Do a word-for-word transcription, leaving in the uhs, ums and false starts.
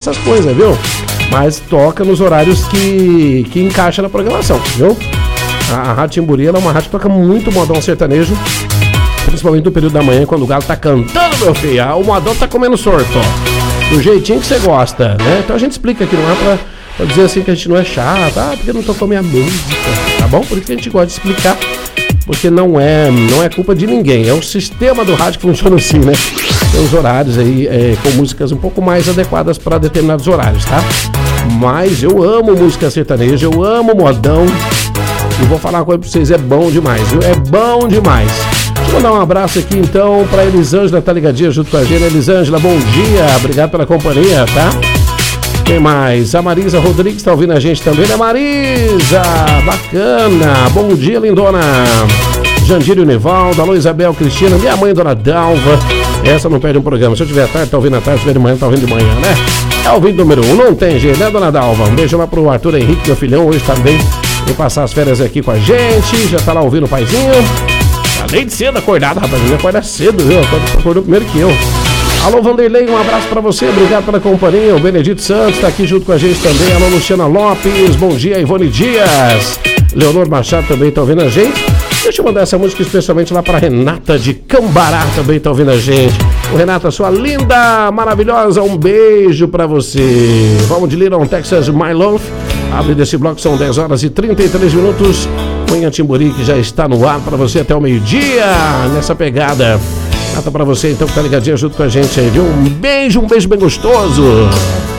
essas coisas, viu? Mas toca nos horários que, que encaixa na programação, viu? A, a Rádio Timburi, ela é uma rádio que toca muito modão sertanejo, principalmente no período da manhã, quando o galo tá cantando, meu filho. O modão tá comendo sorto, ó. Do jeitinho que você gosta, né? Então a gente explica aqui, não é pra, pra dizer assim que a gente não é chato, ah, porque não tocou minha música, tá bom? Por isso que a gente gosta de explicar, porque não é, não é culpa de ninguém, é o sistema do rádio que funciona assim, né? Tem os horários aí é, com músicas um pouco mais adequadas para determinados horários, tá? Mas eu amo música sertaneja, eu amo modão. E vou falar uma coisa pra vocês, é bom demais, viu? É bom demais. Deixa eu mandar um abraço aqui então pra Elisângela, tá ligadinha junto com a gente. Elisângela, bom dia, obrigado pela companhia, tá? Quem mais? A Marisa Rodrigues tá ouvindo a gente também, né, Marisa? Bacana, bom dia, lindona. Jandírio Nivaldo, alô Isabel Cristina, minha mãe, dona Dalva. Essa não perde um programa, se eu tiver à tarde, tá ouvindo à tarde, se tiver de manhã, tá ouvindo de manhã, né? É o vídeo número um, não tem jeito, né, dona Dalva? Um beijo lá pro Arthur Henrique, meu filhão, hoje também vem passar as férias aqui com a gente, já tá lá ouvindo o paizinho. Além de cedo acordado, rapaz, ele acorda cedo, viu? Acordou primeiro que eu. Alô, Vanderlei, um abraço pra você, obrigado pela companhia. O Benedito Santos tá aqui junto com a gente também. Alô, Luciana Lopes, bom dia, Ivone Dias. Leonor Machado também tá ouvindo a gente. Deixa eu mandar essa música especialmente lá pra Renata de Cambará, também tá ouvindo a gente. Ô, Renata, sua linda, maravilhosa, um beijo pra você. Vamos de Little Texas, My Love. Abre desse bloco, são dez horas e trinta e três minutos. Manhã Timburi, que já está no ar pra você até o meio-dia, nessa pegada. Nata pra você, então, que tá ligadinha junto com a gente aí, viu? Um beijo, um beijo bem gostoso.